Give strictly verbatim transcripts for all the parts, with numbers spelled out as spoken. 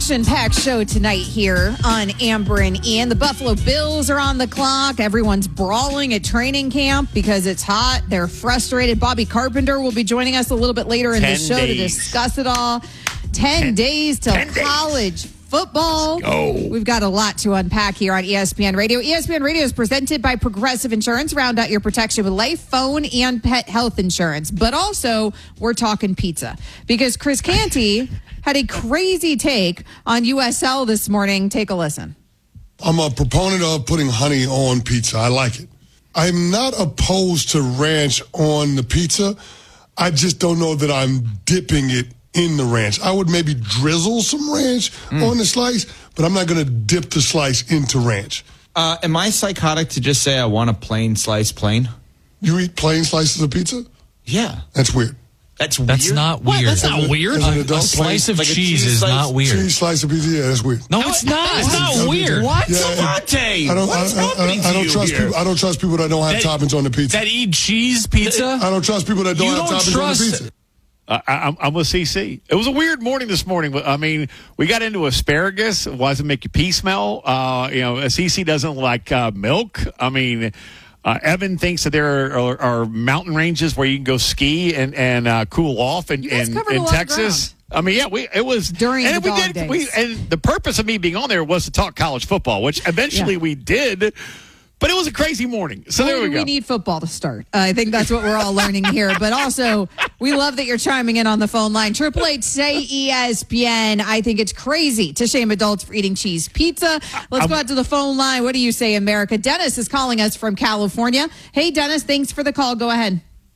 action-packed show tonight here on Amber and Ian. The Buffalo Bills are on the clock. Everyone's brawling at training camp because it's hot. They're frustrated. Bobby Carpenter will be joining us a little bit later in the show days. to discuss it all. Ten, ten days till ten college days. Football. Let's go. We've got a lot to unpack here on E S P N Radio. E S P N Radio is presented by Progressive Insurance. Round out your protection with life, phone, and pet health insurance. But also, we're talking pizza because Chris Canty had a crazy take on U S L this morning. Take a listen. I'm a proponent of putting honey on pizza. I like it. I'm not opposed to ranch on the pizza. I just don't know that I'm dipping it in the ranch. I would maybe drizzle some ranch mm. on the slice, but I'm not going to dip the slice into ranch. Uh, am I psychotic to just say I want a plain slice plain? You eat plain slices of pizza? Yeah. That's weird. That's weird? That's not weird. What? That's not as weird. As an adult, a slice of like cheese, cheese is slice, not weird. Cheese slice of pizza, yeah, that's weird. No, it's not. It's not weird. What? Yeah, Savante? I don't, What's I, I, happening I, I to don't you trust here? people. I don't trust people that don't have That- toppings on the pizza. That eat cheese pizza? I don't trust people that don't You have don't toppings trust- on the pizza. Uh, I, I'm, I'm with C C. It was a weird morning this morning. I mean, we got into asparagus. Why does it make your pee smell? Uh, you know, C C doesn't like uh, milk. I mean, uh, Evan thinks that there are, are mountain ranges where you can go ski and, and uh, cool off in, You guys in, covered a in lot of Texas. I mean, yeah, we it was During and the we dog did. days. We, and the purpose of me being on there was to talk college football, which eventually Yeah. we did. But it was a crazy morning. So When there we do go. we need football to start? Uh, I think that's what we're all learning here. But also, we love that you're chiming in on the phone line. Triple H say E S P N. I think it's crazy to shame adults for eating cheese pizza. Let's I'm, go out to the phone line. What do you say, America? Dennis is calling us from California. Hey, Dennis, thanks for the call. Go ahead.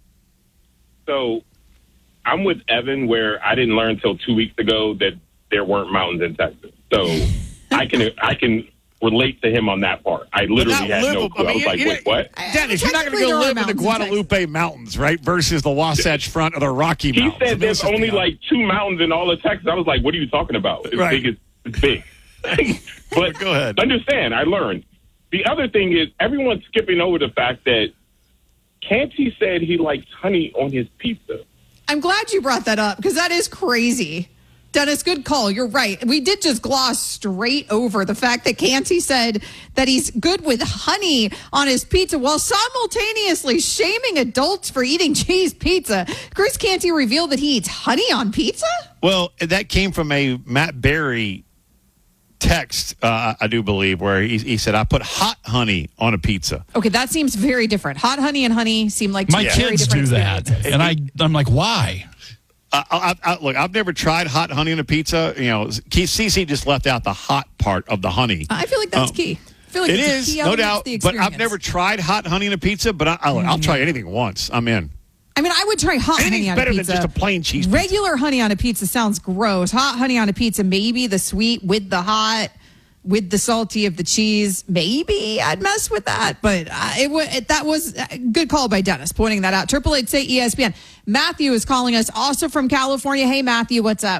So I'm with Evan where I didn't learn until two weeks ago that there weren't mountains in Texas. So I can I can relate to him on that part. I literally not had no livable. clue. I, I mean, was like, you know, wait, what? Dennis, you're not going to Technically, go there are live in the mountains in Guadalupe Mountains, right? Versus the Wasatch Front of the Rocky He Mountains. I said mean, there's let's just only be honest. like two mountains in all of Texas. I was like, what are you talking about? It's Right. big as it's big. But Go ahead. understand, I learned. The other thing is everyone's skipping over the fact that Canty said he likes honey on his pizza. I'm glad you brought that up because that is crazy. Dennis, good call. You're right. We did just gloss straight over the fact that Canty said that he's good with honey on his pizza while simultaneously shaming adults for eating cheese pizza. Chris Canty revealed that he eats honey on pizza? Well, that came from a Matt Berry text, uh, I do believe, where he, he said, I put hot honey on a pizza. Okay, that seems very different. Hot honey and honey seem like two My very kids different do that. experiences. And I, I'm like, why? Uh, I, I, look, I've never tried hot honey on a pizza. You know, C C just left out the hot part of the honey. I feel like that's Um, key. I feel like It it's a is, key no element to doubt. the But I've experience. never tried hot honey on a pizza, but I, I'll, I'll try anything once. I'm in. I mean, I would try hot Anything's honey on better a than pizza. just a plain cheese pizza. Regular honey on a pizza sounds gross. Hot honey on a pizza, maybe the sweet with the hot, with the salty of the cheese. Maybe I'd mess with that, but uh, it, w- it that was a good call by Dennis pointing that out. Triple Eight say E S P N. Matthew is calling us also from California. Hey, Matthew, what's up?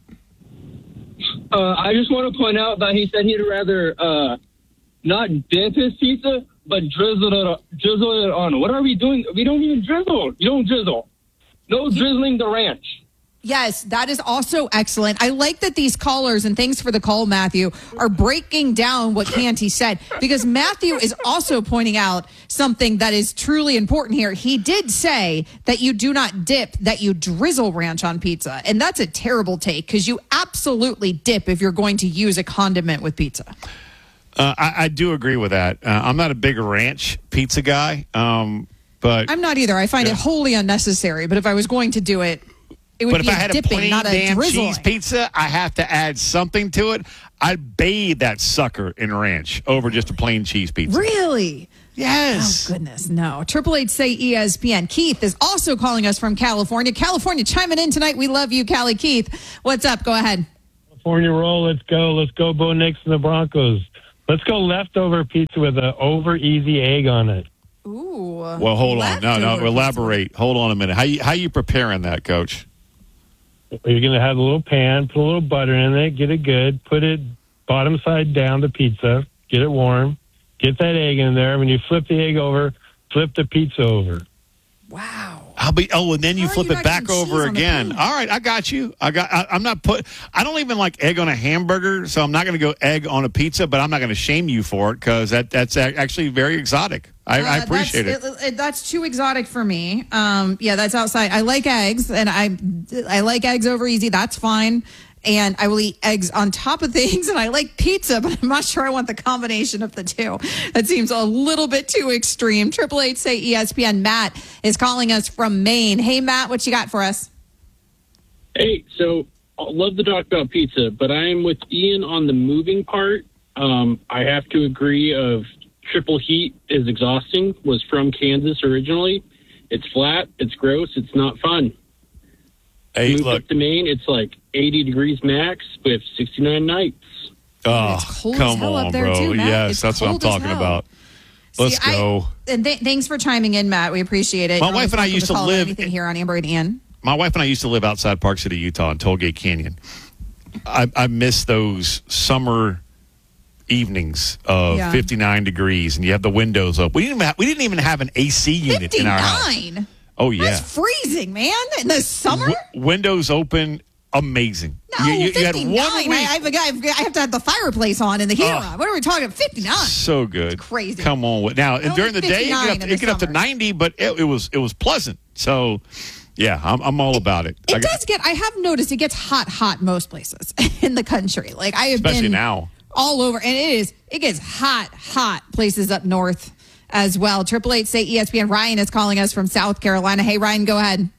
Uh, I just want to point out that he said he'd rather uh, not dip his pizza, but drizzle it, drizzle it on. What are we doing? We don't even drizzle. You don't drizzle. No drizzling the ranch. Yes, that is also excellent. I like that these callers, and thanks for the call, Matthew, are breaking down what Canty said, because Matthew is also pointing out something that is truly important here. He did say that you do not dip, that you drizzle ranch on pizza. And that's a terrible take, because you absolutely dip if you're going to use a condiment with pizza. Uh, I, I do agree with that. Uh, I'm not a big ranch pizza guy, um, but I'm not either. I find Yeah. it wholly unnecessary, but if I was going to do it, it would but be if I a had a dipping, plain not a damn drizzling. cheese pizza, I have to add something to it. I'd bathe that sucker in ranch over just a plain cheese pizza. Really? Yes. Oh, goodness, no. Triple Eight say E S P N. Keith is also calling us from California. California chiming in tonight. We love you, Callie. Keith, what's up? Go ahead. California roll. Let's go. Let's go, Bo Nix and the Broncos. Let's go leftover pizza with an over easy egg on it. Ooh. Well, hold on. No, no. leftover Elaborate. Hold on a minute. How you how you preparing that, Coach? You're going to have a little pan, put a little butter in it, get it good, put it bottom side down, the pizza, get it warm, get that egg in there. When you flip the egg over, flip the pizza over. Wow. I'll be. Oh, and then you How are flip you it not back getting cheese over on the again. plate? All right, I got you. I got. I, I'm not put. I don't even like egg on a hamburger, so I'm not going to go egg on a pizza. But I'm not going to shame you for it because that that's a- actually very exotic. I, I Uh, appreciate that's, it. it, That's too exotic for me. Um, yeah, that's outside. I like eggs, and I I like eggs over easy. That's fine. And I will eat eggs on top of things, and I like pizza, but I'm not sure I want the combination of the two. That seems a little bit too extreme. Triple Eight say E S P N. Matt is calling us from Maine. Hey, Matt, what you got for us? Hey, so I love to talk about pizza, but I am with Ian on the moving part. Um, I have to agree of triple heat is exhausting, was from Kansas originally. It's flat, it's gross, it's not fun. Hey, Moved look. up to Maine, it's like eighty degrees max with sixty-nine nights. Oh, It's cold as come hell up on, there, bro. too, Matt. Yes, It's that's what I'm cold as talking hell. about. Let's See, I- go. and th- thanks for chiming in, Matt. We appreciate it. My You're wife always and I welcome used to call live anything in- here on Amber and Ian. My wife and I used to live outside Park City, Utah, in Tollgate Canyon. I, I miss those summer evenings of Yeah. fifty-nine degrees, and you have the windows up. We didn't even have, we didn't even have an A C unit in our house. fifty-nine. Oh yeah, That's freezing, man. In the summer? W- windows open, amazing. No, you, you, you had fifty-nine. one week. I, I, I have to have the fireplace on and the heater Oh. on. What are we talking? fifty-nine. So good, It's crazy. Come on, now and Only during the day, it fifty-nine get up in to, the it get up to summer. ninety, but it, it was it was pleasant. So yeah, I'm I'm all about it. It I got- does get, I have noticed it gets hot, hot most places in the country. Like I have Especially been now. all over, and it is, it gets hot, hot places up north as well. Triple Eight say E S P N. Ryan is calling us from South Carolina. Hey, Ryan, go ahead.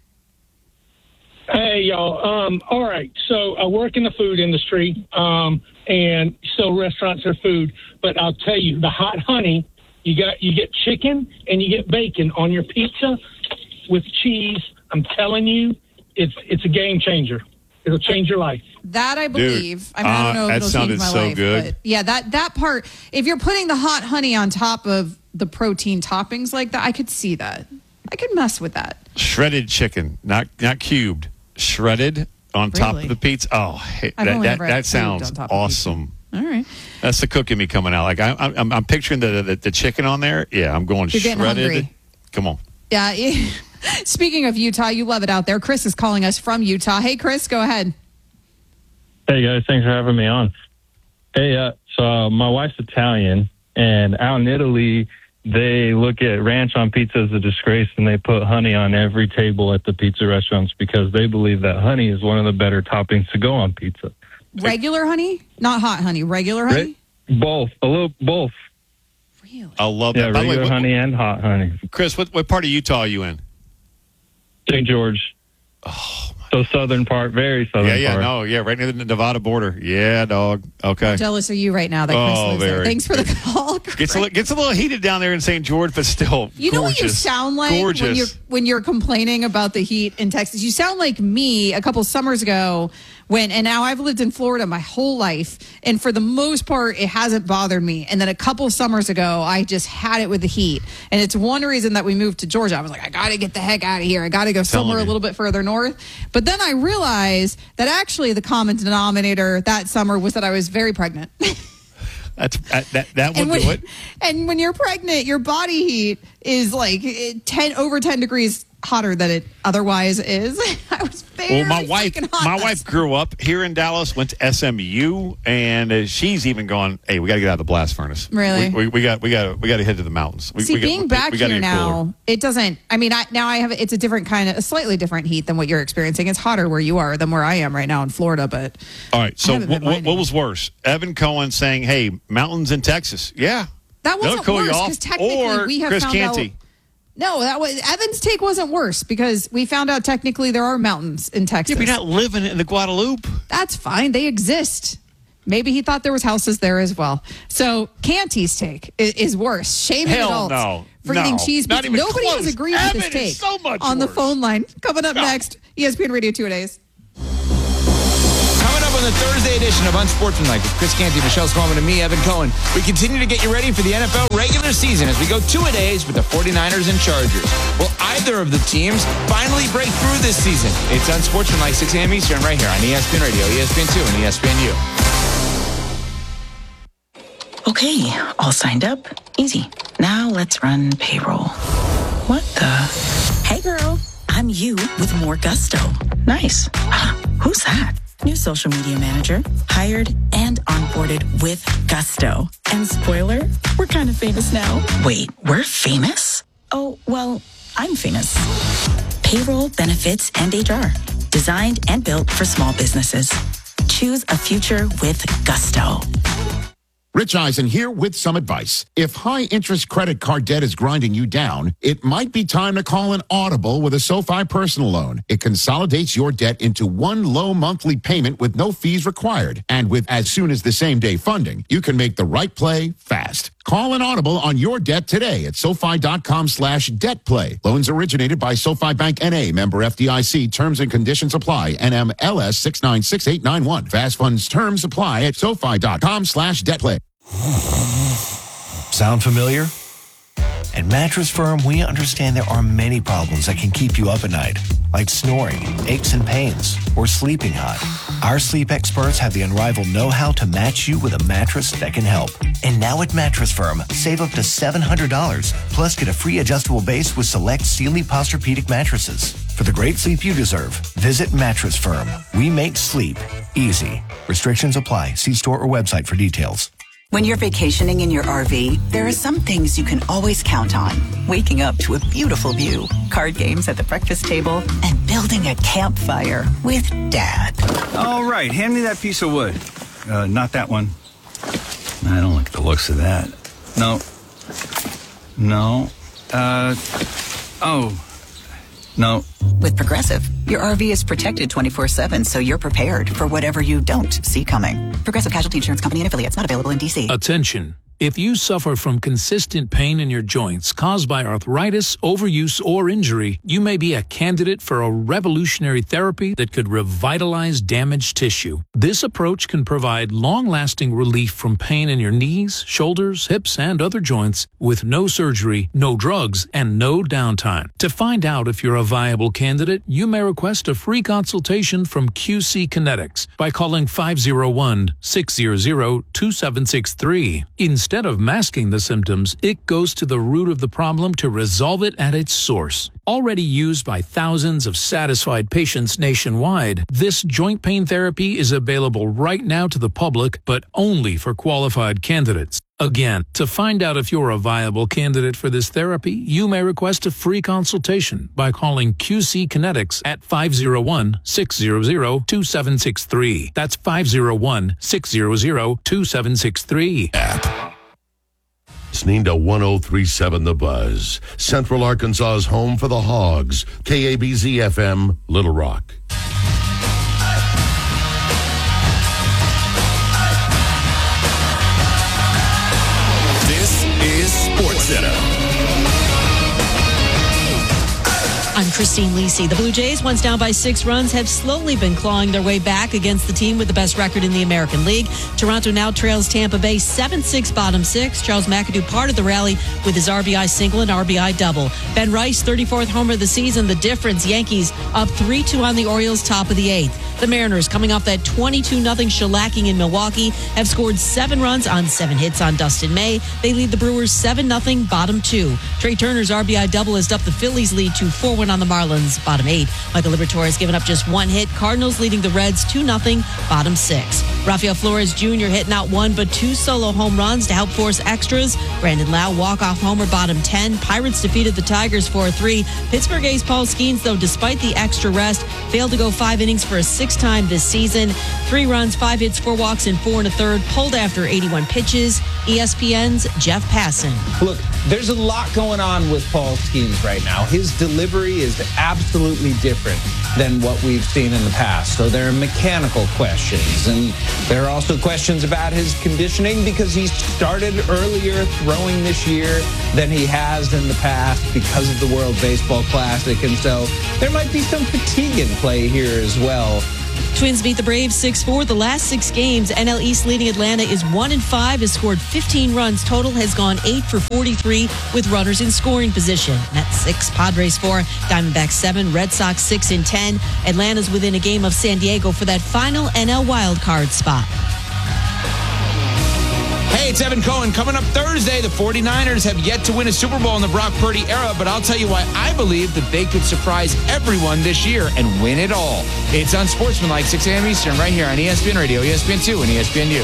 Hey, y'all. Um, all right. So I work in the food industry, um, and so restaurants are food. But I'll tell you, the hot honey, you got you get chicken and you get bacon on your pizza with cheese. I'm telling you, it's it's a game changer. It'll change your life. That I believe. I, mean, I uh, don't know if that it'll sounded change my so life, good. but yeah, that that part. If you're putting the hot honey on top of the protein toppings like that, I could see that. I could mess with that. Shredded chicken, not not cubed. Shredded on top Really? of the pizza. Oh, hey, I've that only that, ever had that cubed sounds on top of awesome. All right. That's the cook in me coming out. Like I, I'm, I'm picturing the, the the chicken on there. Yeah, I'm going You're getting shredded. hungry. Come on. Yeah. Speaking of Utah, you love it out there. Chris is calling us from Utah. Hey, Chris, go ahead. Hey guys, thanks for having me on. Hey, uh, so uh, my wife's Italian, and out in Italy, they look at ranch on pizza as a disgrace, and they put honey on every table at the pizza restaurants because they believe that honey is one of the better toppings to go on pizza. Regular honey, not hot honey. Regular honey. Both, a little, both. Really? I love Yeah, that. By the way, regular what- honey and hot honey. Chris, what what part of Utah are you in? Saint George. Oh, So southern part, very southern yeah, yeah, part. no, yeah, right near the Nevada border. Yeah, dog. Okay. How jealous are you right now that Chris Oh, lives there? very. Thanks for the call. Gets a, li- gets a little heated down there in Saint George, but still You know what you gorgeous. sound like when Gorgeous. you're when you're complaining about the heat in Texas? You sound like me a couple summers ago when, and now I've lived in Florida my whole life, and for the most part, it hasn't bothered me. And then a couple summers ago, I just had it with the heat, and it's one reason that we moved to Georgia. I was like, I got to get the heck out of here. I got to go somewhere a you. little bit further north. But then I realized that actually the common denominator that summer was that I was very pregnant. That's that that, that And would when, do it. and when you're pregnant, your body heat is like eh, ten over ten degrees hotter than it otherwise is. I was very Well, my wife, freaking hot my that wife summer. grew up here in Dallas, went to S M U, and uh, she's even gone. Hey, we got to get out of the blast furnace. Really? We, we, we got we got we got to head to the mountains. We, See, we got- being we- back we gotta here get cooler. now, it doesn't. I mean, I, now I have it's a different kind of, a slightly different heat than what you're experiencing. It's hotter where you are than where I am right now in Florida. But All right. So haven't what, been what, minding. what was worse? Evan Cohen saying, "Hey, mountains in Texas." Yeah, that wasn't That'll cool you worse off. because technically Or we have Chris found Canty. out. No, that was Evan's take wasn't worse because we found out technically there are mountains in Texas. Yeah, but you're not living in the Guadalupe. That's fine. They exist. Maybe he thought there was houses there as well. So Canty's take is, is worse. Shaming Hell adults no. for No. eating cheese. Not pizza. even Nobody close. has agreed with Evan this is take. so much on the worse. phone line. Coming up No. next, E S P N Radio Two a Days. Coming up on the Thursday edition of Unsportsmanlike with Chris Canty, Michelle Smallman, and me, Evan Cohen. We continue to get you ready for the N F L regular season as we go two-a-days with the 49ers and Chargers. Will either of the teams finally break through this season? It's Unsportsmanlike, six a.m. Eastern, right here on E S P N Radio, E S P N two, and E S P N U. Okay, all signed up. Easy. Now let's run payroll. What the? Hey, girl. I'm you with more gusto. Nice. Who's that? New social media manager, hired and onboarded with gusto. And spoiler, we're kind of famous now. Wait, we're famous? Oh, well, I'm famous. Payroll, benefits, and H R. Designed and built for small businesses. Choose a future with gusto. Rich Eisen here with some advice. If high-interest credit card debt is grinding you down, it might be time to call an Audible with a SoFi personal loan. It consolidates your debt into one low monthly payment with no fees required. And with as soon as the same-day funding, you can make the right play fast. Call an Audible on your debt today at SoFi.com slash debt play. Loans originated by SoFi Bank N A, member F D I C. Terms and conditions apply. N M L S six nine six eight nine one. Fast funds terms apply at SoFi.com slash debt play. Sound familiar? At Mattress Firm, we understand there are many problems that can keep you up at night, like snoring, aches and pains, or sleeping hot. Our sleep experts have the unrivaled know-how to match you with a mattress that can help. And now at Mattress Firm, save up to seven hundred dollars, plus get a free adjustable base with select Sealy Posturepedic mattresses. For the great sleep you deserve, visit Mattress Firm. We make sleep easy. Restrictions apply. See store or website for details. When you're vacationing in your R V, there are some things you can always count on. Waking up to a beautiful view, card games at the breakfast table, and building a campfire with Dad. All right, hand me that piece of wood. Uh, not that one. I don't like the looks of that. No. No. Uh, oh. No. With Progressive, your R V is protected twenty-four seven, so you're prepared for whatever you don't see coming. Progressive Casualty Insurance Company and affiliates, not available in D C. Attention. If you suffer from consistent pain in your joints caused by arthritis, overuse, or injury, you may be a candidate for a revolutionary therapy that could revitalize damaged tissue. This approach can provide long-lasting relief from pain in your knees, shoulders, hips, and other joints with no surgery, no drugs, and no downtime. To find out if you're a viable candidate, you may request a free consultation from Q C Kinetics by calling five oh one, six hundred, two seven six three. Instead of masking the symptoms, it goes to the root of the problem to resolve it at its source. Already used by thousands of satisfied patients nationwide, this joint pain therapy is available right now to the public, but only for qualified candidates. Again, to find out if you're a viable candidate for this therapy, you may request a free consultation by calling Q C Kinetics at five oh one, six hundred, two seven six three. That's five oh one, six hundred, two seven six three. Listening to one oh three point seven The Buzz, Central Arkansas's home for the Hogs, K A B Z F M, Little Rock. This is SportsCenter. I'm Christine Lisi. The Blue Jays, once down by six runs, have slowly been clawing their way back against the team with the best record in the American League. Toronto now trails Tampa Bay seven six, bottom six. Charles McAdoo part of the rally with his R B I single and R B I double. Ben Rice, thirty-fourth homer of the season. The difference, Yankees up three two on the Orioles, top of the eighth. The Mariners, coming off that twenty-two nothing shellacking in Milwaukee, have scored seven runs on seven hits on Dustin May. They lead the Brewers seven nothing, bottom two. Trey Turner's R B I double has upped the Phillies' lead to four one on the Marlins, bottom eight. Michael Liberatore has given up just one hit. Cardinals leading the Reds two nothing, bottom six. Rafael Flores Junior hit not one but two solo home runs to help force extras. Brandon Lau walk-off homer, bottom ten. Pirates defeated the Tigers four three. Pittsburgh ace Paul Skeens, though, despite the extra rest, failed to go five innings for a sixth time this season. Three runs, five hits, four walks, and four and a third, pulled after eighty-one pitches. E S P N's Jeff Passan. Look, there's a lot going on with Paul Skeens right now. His delivery is absolutely different than what we've seen in the past. So there are mechanical questions, and there are also questions about his conditioning because he started earlier throwing this year than he has in the past because of the World Baseball Classic, and so there might be some fatigue in play here as well. Twins beat the Braves six four. The last six games, N L East leading Atlanta is one and five, has scored fifteen runs total, has gone eight for forty-three with runners in scoring position. Mets six, Padres four, Diamondbacks seven, Red Sox six and ten. Atlanta's within a game of San Diego for that final N L wildcard spot. Hey, it's Evan Cohen. Coming up Thursday, the 49ers have yet to win a Super Bowl in the Brock Purdy era, but I'll tell you why I believe that they could surprise everyone this year and win it all. It's Unsportsmanlike, six a.m. Eastern, right here on E S P N Radio, E S P N two, and E S P N U.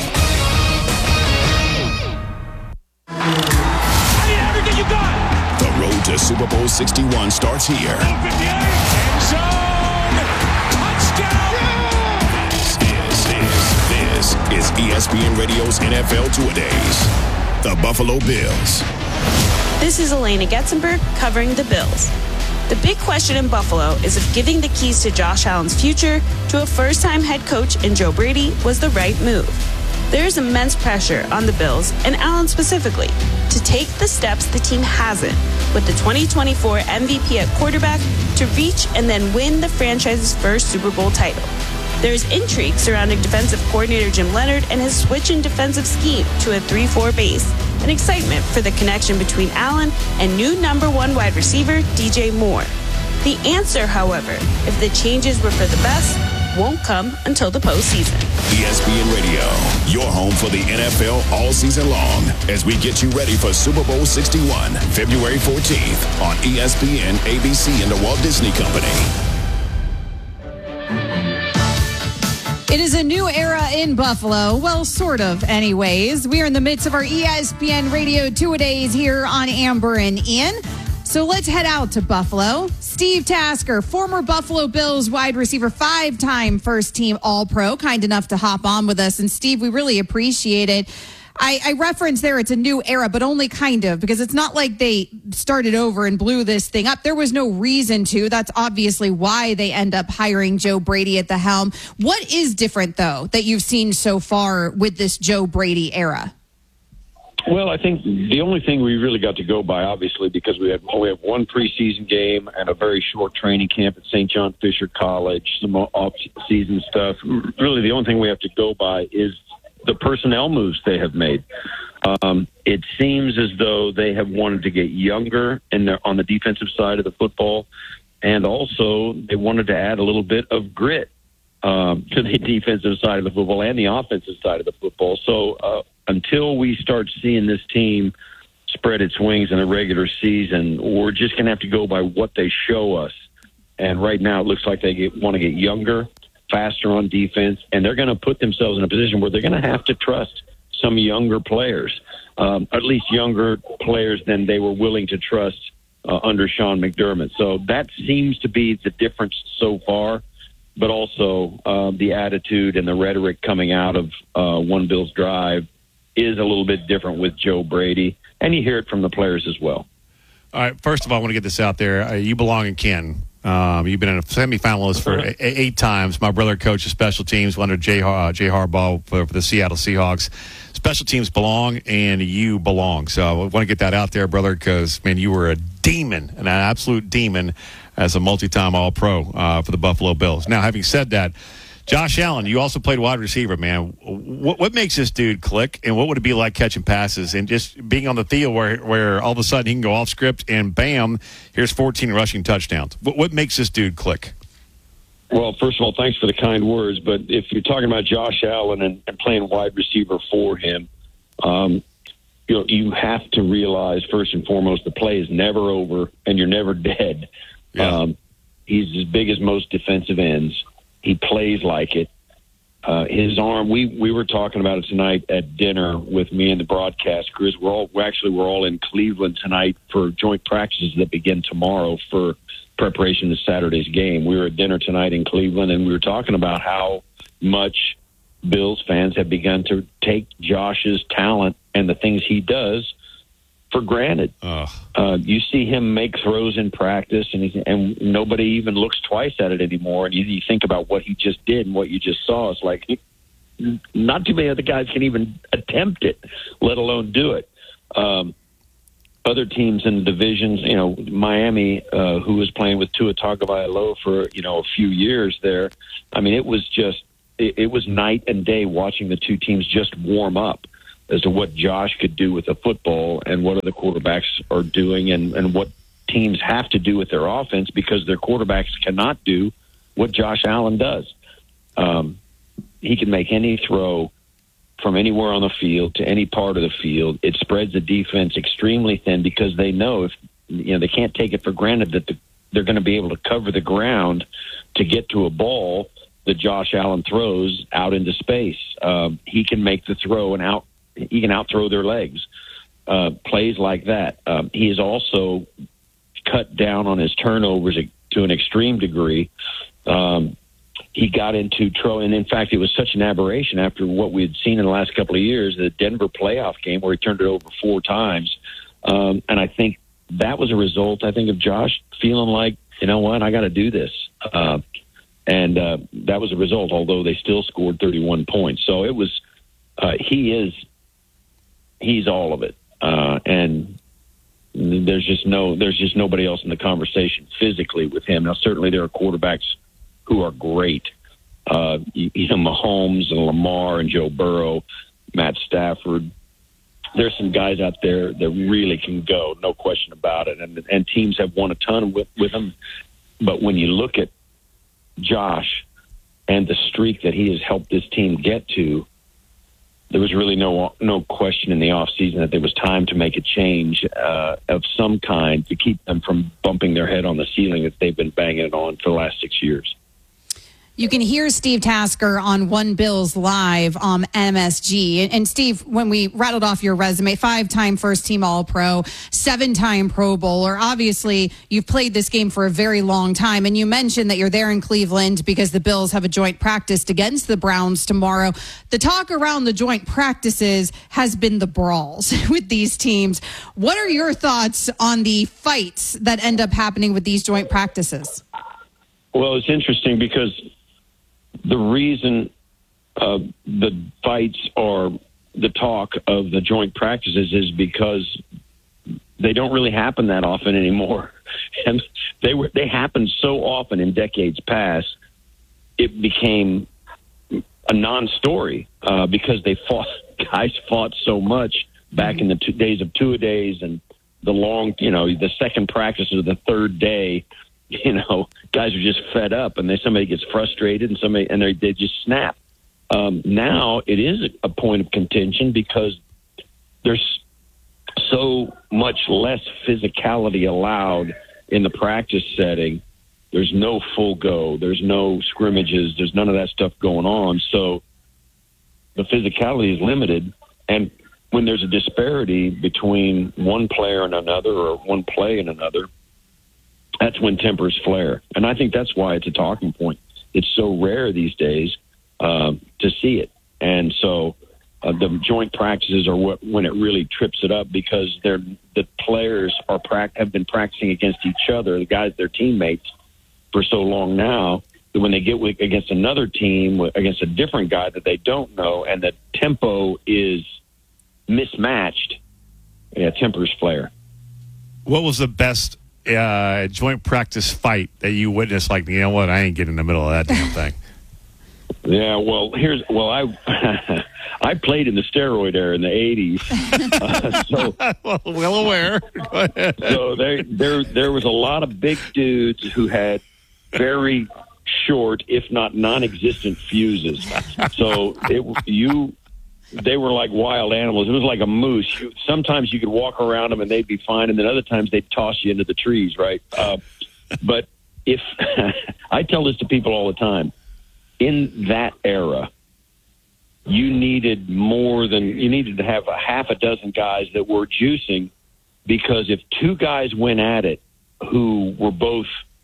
Everything you got. The road to Super Bowl sixty-one starts here. End zone. Touchdown. This is, this, this is E S P N Radio's N F L Two-A-Days. The Buffalo Bills. This is Elena Getzenberg covering the Bills. The big question in Buffalo is if giving the keys to Josh Allen's future to a first-time head coach in Joe Brady was the right move. There is immense pressure on the Bills, and Allen specifically, to take the steps the team hasn't, with the twenty twenty-four M V P at quarterback, to reach and then win the franchise's first Super Bowl title. There is intrigue surrounding defensive coordinator Jim Leonhard and his switch in defensive scheme to a three four base, and excitement for the connection between Allen and new number one wide receiver D J Moore. The answer, however, if the changes were for the best, won't come until the postseason. E S P N Radio, your home for the N F L all season long, as we get you ready for Super Bowl sixty-one, February fourteenth on E S P N, A B C, and the Walt Disney Company. It is a new era in Buffalo. Well, sort of, anyways. We are in the midst of our E S P N Radio Two-A-Days here on Amber and Ian. So let's head out to Buffalo. Steve Tasker, former Buffalo Bills wide receiver, five-time first-team All-Pro, kind enough to hop on with us. And, Steve, we really appreciate it. I, I referenced there it's a new era, but only kind of, because it's not like they started over and blew this thing up. There was no reason to. That's obviously why they end up hiring Joe Brady at the helm. What is different, though, that you've seen so far with this Joe Brady era? Well, I think the only thing we really got to go by, obviously, because we had only have one preseason game and a very short training camp at Saint John Fisher College, some off-season stuff. Really, the only thing we have to go by is the personnel moves they have made. Um, it seems as though they have wanted to get younger in their, on the defensive side of the football, and also they wanted to add a little bit of grit um, to the defensive side of the football and the offensive side of the football. So uh, until we start seeing this team spread its wings in the regular season, we're just going to have to go by what they show us. And right now it looks like they get, want to get younger, faster on defense, and they're going to put themselves in a position where they're going to have to trust some younger players, um, at least younger players than they were willing to trust uh, under Sean McDermott. So that seems to be the difference so far, but also uh, the attitude and the rhetoric coming out of uh, One Bills Drive is a little bit different with Joe Brady, and you hear it from the players as well. All right, first of all, I want to get this out there. Uh, you belong in Ken. Um, you've been a semifinalist for eight, eight times. My brother coaches special teams under Jay, uh, Jay Harbaugh for, for the Seattle Seahawks. Special teams belong, and you belong. So I want to get that out there, brother, because, man, you were a demon, an absolute demon as a multi-time All-Pro uh, for the Buffalo Bills. Now, having said that, Josh Allen, you also played wide receiver, man. What, what makes this dude click, and what would it be like catching passes and just being on the field where, where all of a sudden he can go off script and bam, here's fourteen rushing touchdowns? What, what makes this dude click? Well, first of all, thanks for the kind words. But if you're talking about Josh Allen and, and playing wide receiver for him, um, you know, you have to realize first and foremost the play is never over and you're never dead. Yeah. Um, he's as big as most defensive ends. He plays like it. Uh, his arm, we, we were talking about it tonight at dinner with me and the broadcast crews. We're all, we're actually, we're all in Cleveland tonight for joint practices that begin tomorrow for preparation to Saturday's game. We were at dinner tonight in Cleveland, and we were talking about how much Bills fans have begun to take Josh's talent and the things he does for granted. Uh, you see him make throws in practice, and he, and nobody even looks twice at it anymore. And you, you think about what he just did and what you just saw. It's like not too many other guys can even attempt it, let alone do it. Um, other teams in the divisions, you know, Miami, uh, who was playing with Tua Tagovailoa for, you know, a few years there. I mean, it was just, it, it was night and day watching the two teams just warm up as to what Josh could do with the football and what other quarterbacks are doing and, and what teams have to do with their offense because their quarterbacks cannot do what Josh Allen does. Um, he can make any throw from anywhere on the field to any part of the field. It spreads the defense extremely thin because they know if you know they can't take it for granted that the, they're going to be able to cover the ground to get to a ball that Josh Allen throws out into space. Um, he can make the throw and out. He can out throw their legs. Uh, plays like that. Um, he has also cut down on his turnovers to an extreme degree. Um, he got into trouble, and in fact, it was such an aberration after what we had seen in the last couple of years, the Denver playoff game where he turned it over four times. Um, and I think that was a result, I think, of Josh feeling like, you know what, I got to do this. Uh, and uh, that was a result, although they still scored thirty-one points. So it was, uh, he is, he's all of it. Uh, and there's just no, there's just nobody else in the conversation physically with him. Now, certainly there are quarterbacks who are great. Uh, you, you know, Mahomes and Lamar and Joe Burrow, Matt Stafford. There's some guys out there that really can go, no question about it. And and teams have won a ton with, with them. But when you look at Josh and the streak that he has helped this team get to, there was really no no question in the offseason that there was time to make a change uh, of some kind to keep them from bumping their head on the ceiling that they've been banging it on for the last six years. You can hear Steve Tasker on One Bills Live on M S G. And, and Steve, when we rattled off your resume, five-time first-team All-Pro, seven-time Pro Bowler. Obviously, you've played this game for a very long time. And you mentioned that you're there in Cleveland because the Bills have a joint practice against the Browns tomorrow. The talk around the joint practices has been the brawls with these teams. What are your thoughts on the fights that end up happening with these joint practices? Well, it's interesting because the reason uh, the fights are the talk of the joint practices is because they don't really happen that often anymore. And they were they happened so often in decades past, it became a non-story uh, because they fought, guys fought so much back in the two days of two-a-days and the long, you know, the second practice or the third day. You know, guys are just fed up, and then somebody gets frustrated, and somebody and they they just snap. Um, now it is a point of contention because there's so much less physicality allowed in the practice setting. There's no full go. There's no scrimmages. There's none of that stuff going on. So the physicality is limited, and when there's a disparity between one player and another, or one play and another, that's when tempers flare. And I think that's why it's a talking point. It's so rare these days uh, to see it. And so uh, the joint practices are what, when it really trips it up because they're, the players are prac- have been practicing against each other, the guys, their teammates, for so long now that when they get with, against another team, against a different guy that they don't know, and the tempo is mismatched, yeah, tempers flare. What was the best Uh, joint practice fight that you witnessed? Like, you know what, I ain't getting in the middle of that damn thing. Yeah, well, here's well, I I played in the steroid era in the eighties, uh, so well, well aware. So there, there, there was a lot of big dudes who had very short, if not non-existent, fuses. So it, you. They were like wild animals. It was like a moose. You, sometimes you could walk around them and they'd be fine, and then other times they'd toss you into the trees, right? Uh, but if I tell this to people all the time, in that era, you needed more than you needed to have a half a dozen guys that were juicing, because if two guys went at it who were both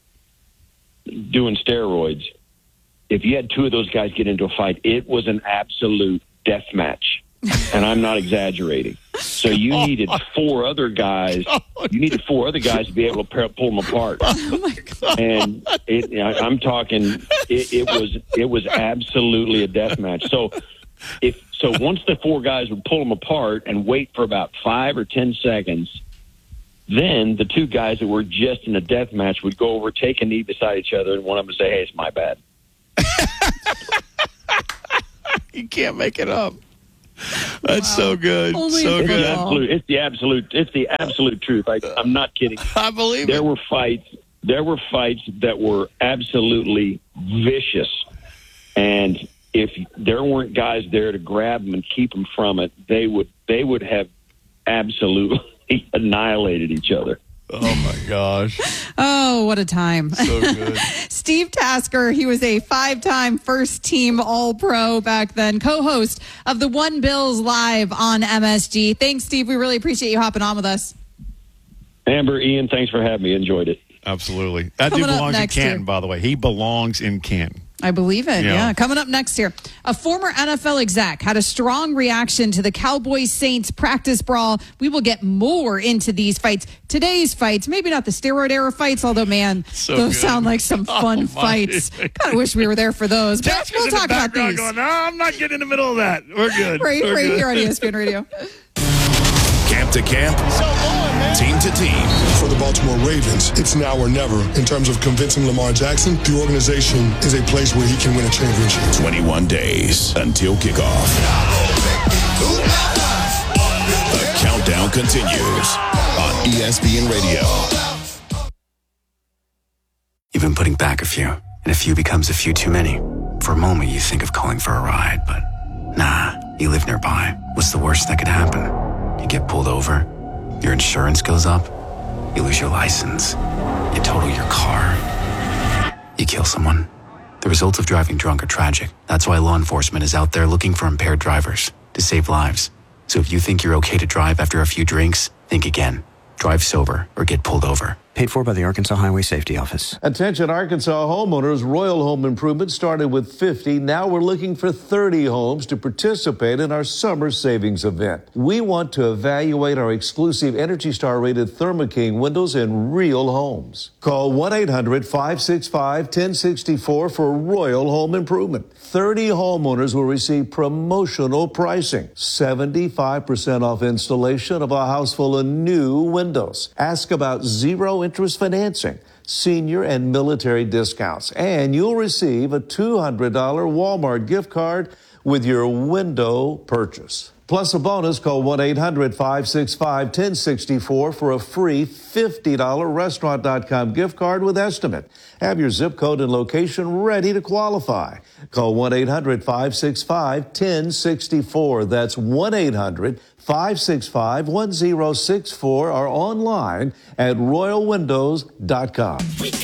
doing steroids, if you had two of those guys get into a fight, it was an absolute death match, and I'm not exaggerating. So you needed four other guys. You needed four other guys to be able to pull them apart. Oh my God. And it, I'm talking. It, it was it was absolutely a death match. So if so, once the four guys would pull them apart and wait for about five or ten seconds, then the two guys that were just in a death match would go over, take a knee beside each other, and one of them would say, "Hey, it's my bad." You can't make it up. That's wow. so good. Oh so it's good. The absolute, it's the absolute. It's the absolute truth. I, I'm not kidding. I believe there it. were fights. There were fights that were absolutely vicious, and if there weren't guys there to grab them and keep them from it, they would they would have absolutely annihilated each other. Oh, my gosh. Oh, what a time. So good. Steve Tasker, he was a five-time first-team All-Pro back then, co-host of the One Bills Live on M S G. Thanks, Steve. We really appreciate you hopping on with us. Amber, Ian, thanks for having me. Enjoyed it. Absolutely. That Coming dude up belongs in next Canton, here. by the way. He belongs in Canton. I believe it, Yeah. yeah. Coming up next here, a former N F L exec had a strong reaction to the Cowboys-Saints practice brawl. We will get more into these fights. Today's fights, maybe not the steroid era fights, although, man, So those good. sound like some fun Oh, my. fights. Kind of wish we were there for those. But Tasker's we'll in the talk about background these. going, no, I'm not getting in the middle of that. We're good. Right, We're right good. here on E S P N Radio. Camp to camp, team to team. For the Baltimore Ravens, it's now or never. In terms of convincing Lamar Jackson, the organization is a place where he can win a championship. twenty-one days until kickoff. The countdown continues on E S P N Radio. You've been putting back a few, and a few becomes a few too many. For a moment, you think of calling for a ride, but nah, you live nearby. What's the worst that could happen? You get pulled over, your insurance goes up, you lose your license, you total your car, you kill someone. The results of driving drunk are tragic. That's why law enforcement is out there looking for impaired drivers to save lives. So if you think you're okay to drive after a few drinks, think again. Drive sober or get pulled over. Paid for by the Arkansas Highway Safety Office. Attention Arkansas homeowners, Royal Home Improvement started with fifty. Now we're looking for thirty homes to participate in our summer savings event. We want to evaluate our exclusive Energy Star rated Thermo King windows in real homes. Call one eight hundred, five six five, one oh six four for Royal Home Improvement. thirty homeowners will receive promotional pricing. seventy-five percent off installation of a house full of new windows. Ask about zero interest financing, senior and military discounts, and you'll receive a two hundred dollars Walmart gift card with your window purchase. Plus a bonus, call one eight hundred, five six five, one oh six four for a free fifty dollars restaurant dot com gift card with estimate. Have your zip code and location ready to qualify. Call one eight hundred, five six five, one oh six four. That's one eight hundred, five six five, one oh six four or online at royal windows dot com.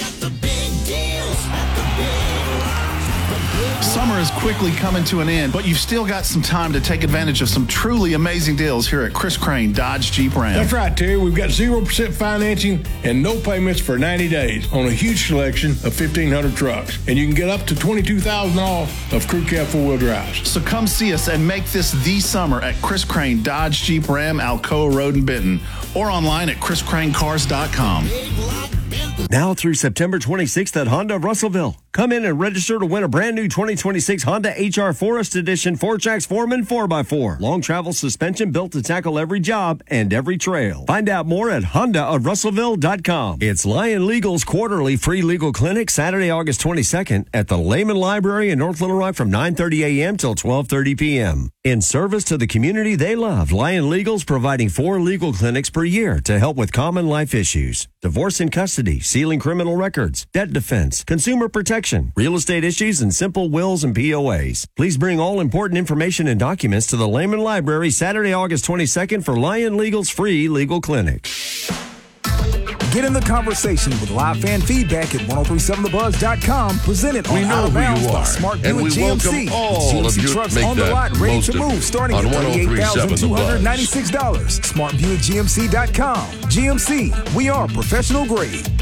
Summer is quickly coming to an end, but you've still got some time to take advantage of some truly amazing deals here at Chris Crane Dodge Jeep Ram. That's right, Terry. We've got zero percent financing and no payments for ninety days on a huge selection of fifteen hundred trucks. And you can get up to twenty-two thousand dollars off of crew cab four-wheel drives. So come see us and make this the summer at Chris Crane Dodge Jeep Ram, Alcoa Road in Benton, or online at chris crane cars dot com. Now through September twenty-sixth at Honda Russellville. Come in and register to win a brand new twenty twenty-six Honda H R Forest Edition four-Jax Foreman four by four. Long travel suspension built to tackle every job and every trail. Find out more at honda of russellville dot com. It's Lion Legal's quarterly free legal clinic Saturday, August twenty-second at the Lehman Library in North Little Rock from nine thirty a.m. till twelve thirty p.m. In service to the community they love, Lion Legal's providing four legal clinics per year to help with common life issues. Divorce and custody, sealing criminal records, debt defense, consumer protection, real estate issues, and simple wills and P O As. Please bring all important information and documents to the Lehman Library Saturday, August twenty-second for Lion Legal's free legal clinic. Get in the conversation with live fan feedback at ten thirty-seven the buzz dot com. Presented We on know Out of who Bounds you by are, Smart and Buick we G M C. welcome all G M C of you to trucks make on the that lot, ready most to of move, it starting on at thirty-eight thousand two hundred ninety-six dollars. Smart Buick G M C dot com. G M C, we are professional grade.